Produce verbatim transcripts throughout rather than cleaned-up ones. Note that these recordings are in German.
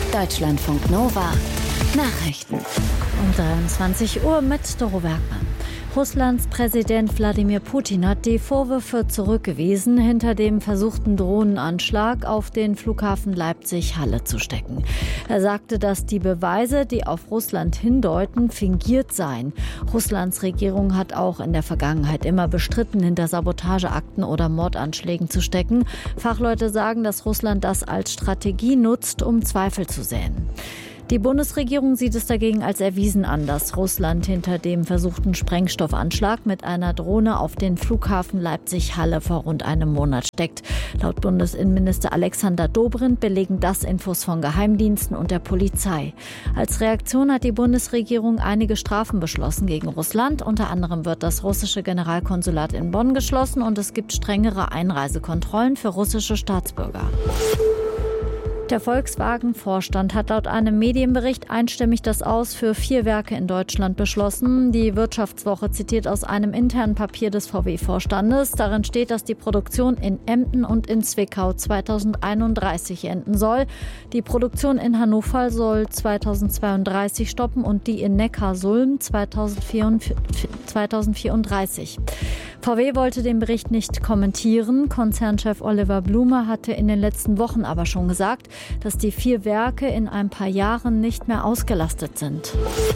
Deutschlandfunk Nova Nachrichten. Um dreiundzwanzig Uhr mit Doro Werkmann. Russlands Präsident Wladimir Putin hat die Vorwürfe zurückgewiesen, hinter dem versuchten Drohnenanschlag auf den Flughafen Leipzig-Halle zu stecken. Er sagte, dass die Beweise, die auf Russland hindeuten, fingiert seien. Russlands Regierung hat auch in der Vergangenheit immer bestritten, hinter Sabotageakten oder Mordanschlägen zu stecken. Fachleute sagen, dass Russland das als Strategie nutzt, um Zweifel zu säen. Die Bundesregierung sieht es dagegen als erwiesen an, dass Russland hinter dem versuchten Sprengstoffanschlag mit einer Drohne auf den Flughafen Leipzig-Halle vor rund einem Monat steckt. Laut Bundesinnenminister Alexander Dobrindt belegen das Infos von Geheimdiensten und der Polizei. Als Reaktion hat die Bundesregierung einige Strafen beschlossen gegen Russland. Unter anderem wird das russische Generalkonsulat in Bonn geschlossen und es gibt strengere Einreisekontrollen für russische Staatsbürger. Der Volkswagen-Vorstand hat laut einem Medienbericht einstimmig das Aus für vier Werke in Deutschland beschlossen. Die Wirtschaftswoche zitiert aus einem internen Papier des V W-Vorstandes. Darin steht, dass die Produktion in Emden und in Zwickau zweitausendeinunddreißig enden soll. Die Produktion in Hannover soll zweitausendzweiunddreißig stoppen und die in Neckarsulm zweitausendvierunddreißig. V W wollte den Bericht nicht kommentieren. Konzernchef Oliver Blume hatte in den letzten Wochen aber schon gesagt, dass die vier Werke in ein paar Jahren nicht mehr ausgelastet sind.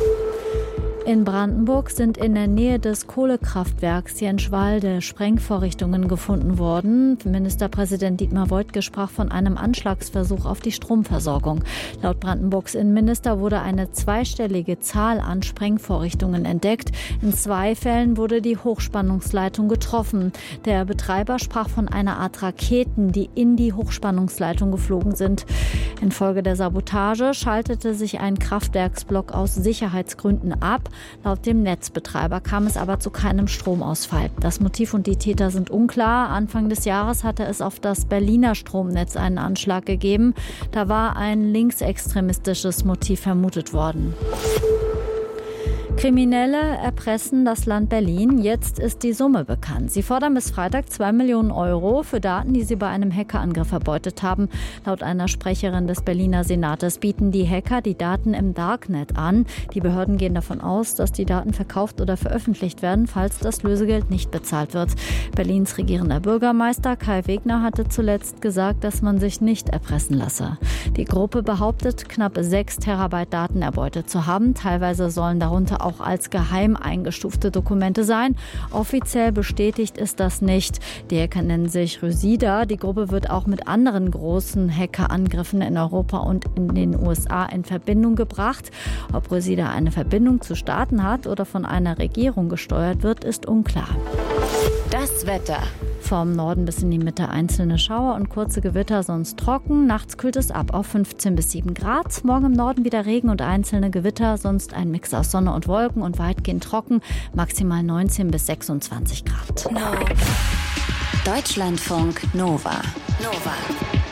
In Brandenburg sind in der Nähe des Kohlekraftwerks Jenschwalde Sprengvorrichtungen gefunden worden. Ministerpräsident Dietmar Woidke sprach von einem Anschlagsversuch auf die Stromversorgung. Laut Brandenburgs Innenminister wurde eine zweistellige Zahl an Sprengvorrichtungen entdeckt. In zwei Fällen wurde die Hochspannungsleitung getroffen. Der Betreiber sprach von einer Art Raketen, die in die Hochspannungsleitung geflogen sind. Infolge der Sabotage schaltete sich ein Kraftwerksblock aus Sicherheitsgründen ab. Laut dem Netzbetreiber kam es aber zu keinem Stromausfall. Das Motiv und die Täter sind unklar. Anfang des Jahres hatte es auf das Berliner Stromnetz einen Anschlag gegeben. Da war ein linksextremistisches Motiv vermutet worden. Kriminelle erpressen das Land Berlin. Jetzt ist die Summe bekannt. Sie fordern bis Freitag zwei Millionen Euro für Daten, die sie bei einem Hackerangriff erbeutet haben. Laut einer Sprecherin des Berliner Senates bieten die Hacker die Daten im Darknet an. Die Behörden gehen davon aus, dass die Daten verkauft oder veröffentlicht werden, falls das Lösegeld nicht bezahlt wird. Berlins regierender Bürgermeister Kai Wegner hatte zuletzt gesagt, dass man sich nicht erpressen lasse. Die Gruppe behauptet, knapp sechs Terabyte Daten erbeutet zu haben. Teilweise sollen darunter auch als geheim eingestufte Dokumente sein. Offiziell bestätigt ist das nicht. Die Hacker nennen sich Rösida. Die Gruppe wird auch mit anderen großen Hackerangriffen in Europa und in den U S A in Verbindung gebracht. Ob Rösida eine Verbindung zu Staaten hat oder von einer Regierung gesteuert wird, ist unklar. Das Wetter. Vom Norden bis in die Mitte einzelne Schauer und kurze Gewitter, sonst trocken. Nachts kühlt es ab auf fünfzehn bis sieben Grad. Morgen im Norden wieder Regen und einzelne Gewitter, sonst ein Mix aus Sonne und Wolken und weitgehend trocken. Maximal neunzehn bis sechsundzwanzig Grad. No. Deutschlandfunk Nova. Nova.